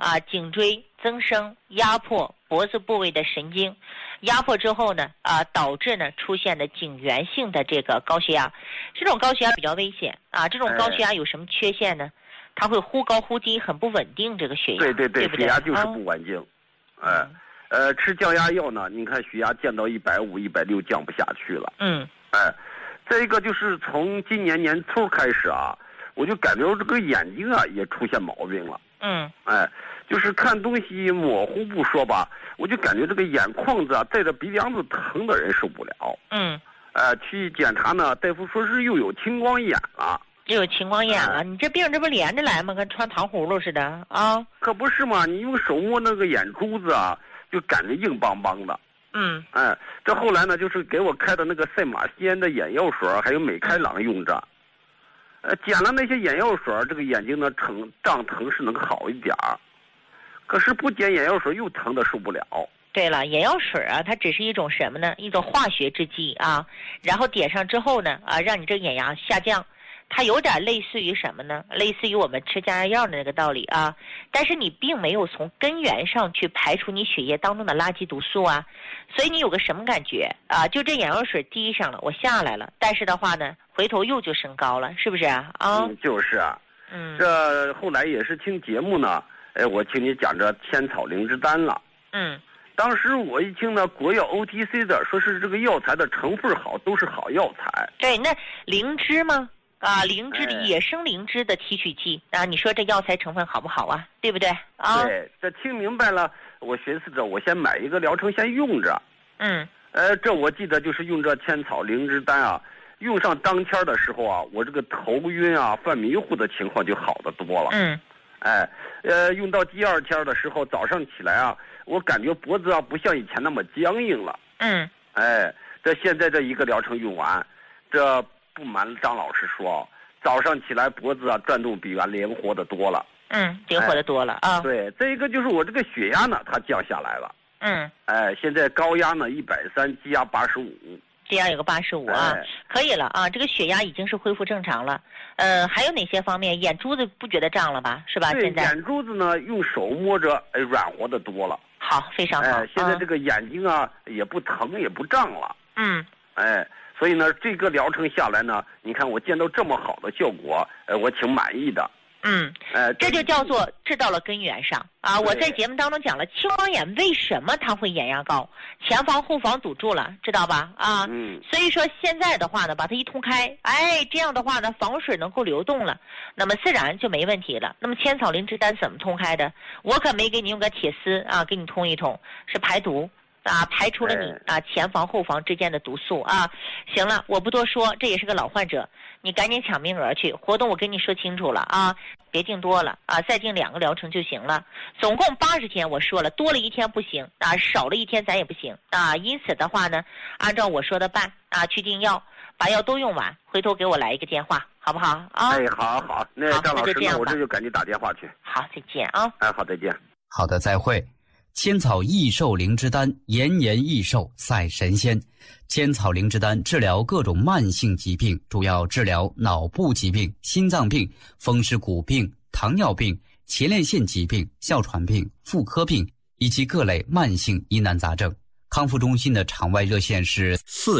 颈椎增生，压迫脖子部位的神经，压迫之后呢导致呢出现的颈源性的这个高血压。这种高血压比较危险这种高血压有什么缺陷呢？它会忽高忽低，很不稳定，这个血压。 对， 对不对？ 血压就是不稳定。吃降压药呢，你看血压降到150、160降不下去了。再一个就是从今年年初开始我就感觉这个眼睛也出现毛病了。就是看东西模糊不说吧，我就感觉这个眼眶子带着鼻梁子疼的人受不了。去检查呢，大夫说是又有青光眼了。 又有青光眼了，你这病这不连着来吗？跟穿糖葫芦似的可不是嘛，你用手摸那个眼珠子就感觉硬邦邦的。这后来呢，就是给我开的那个赛马西安的眼药水，还有美开朗用着。减了那些眼药水，这个眼睛的胀疼是能好一点儿。可是不减眼药水又疼的受不了。 对了，眼药水它只是一种什么呢？一种化学制剂然后点上之后呢让你这个眼压下降。它有点类似于什么呢？类似于我们吃降压药的那个道理但是你并没有从根源上去排除你血液当中的垃圾毒素所以你有个什么感觉就这眼药水滴上了，我下来了，但是的话呢，回头又就升高了，是不是就是这后来也是听节目呢，我听你讲这千草灵芝丹了。当时我一听呢，国药 OTC 的说是这个药材的成分好，都是好药材。 对，那灵芝吗？灵芝的野生灵芝的提取剂你说这药材成分好不好对不对对，这听明白了，我寻思着我先买一个疗程先用着。这我记得就是用这千草灵芝丹用上当天的时候我这个头晕犯迷糊的情况就好得多了。用到第二天的时候，早上起来我感觉脖子不像以前那么僵硬了。这现在这一个疗程用完，这不瞒张老师说，早上起来脖子转动比原来灵活的多了。 灵活的多了对，再一个就是我这个血压呢，它降下来了。现在高压呢130，低压85。 低压有个85可以了这个血压已经是恢复正常了。还有哪些方面？眼珠子不觉得胀了吧？是吧？ 对， 现在眼珠子呢用手摸着软和的多了。 好，非常好。 现在这个眼睛也不疼也不胀了。所以呢，这个疗程下来呢，你看我见到这么好的效果，我挺满意的。 这就叫做治到了根源上我在节目当中讲了，青光眼为什么它会眼压高？前房后房堵住了，知道吧？所以说现在的话呢，把它一通开，这样的话呢，房水能够流动了，那么自然就没问题了。那么千草灵芝丹怎么通开的？我可没给你用个铁丝给你通一通，是排毒。排除了你前房后房之间的毒素行了，我不多说，这也是个老患者，你赶紧抢名额去。活动我跟你说清楚了别订多了再订2个疗程就行了。总共80天，我说了，多了1天不行少了1天咱也不行因此的话呢，按照我说的办去订药，把药都用完，回头给我来一个电话，好不好好，那张老师呢，我这就赶紧打电话去。 好，再见好，再见。 好的，再会。千草益寿灵芝丹，延年益寿赛神仙。千草灵芝丹治疗各种慢性疾病，主要治疗脑部疾病、心脏病、风湿骨病、糖尿病、前列腺疾病、哮喘病、妇科病以及各类慢性疑难杂症。康复中心的场外热线是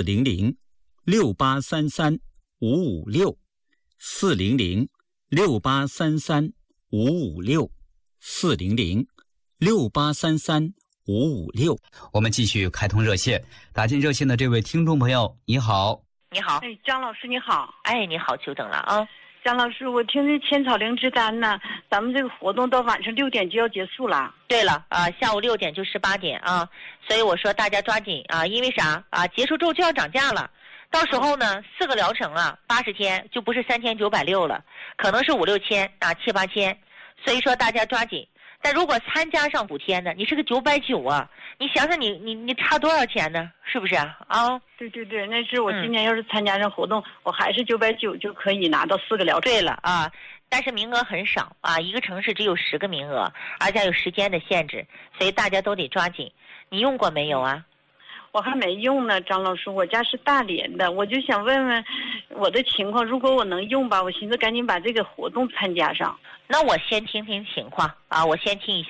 400-683-556，400-683-556。我们继续开通热线，打进热线的这位听众朋友，你好。 你好。 张老师你好。 你好，久等了张老师，我听这千草灵芝丹呢，咱们这个活动到晚上6点就要结束了。 对了下午6点就18点所以我说大家抓紧因为啥结束之后就要涨价了。到时候呢，4个疗程80天就不是3960了，可能是5、6千7、8千，所以说大家抓紧。但如果参加上5天呢，你是个990你想想你差多少钱呢？是不是对，那是我今年要是参加上活动，我还是990就可以拿到4个疗程。 对了但是名额很少一个城市只有10个名额，而且有时间的限制，所以大家都得抓紧。你用过没有我还没用呢，张老师，我家是大连的，我就想问问我的情况，如果我能用吧，我寻思赶紧把这个活动参加上。 那我先听听情况我先听一下。